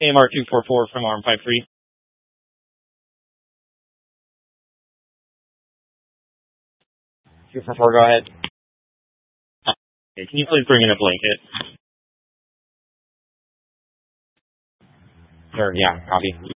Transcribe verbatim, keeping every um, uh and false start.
A M R two four four from Arm five three. two four four, go ahead. Okay, can you please bring in a blanket? Sure, yeah, copy.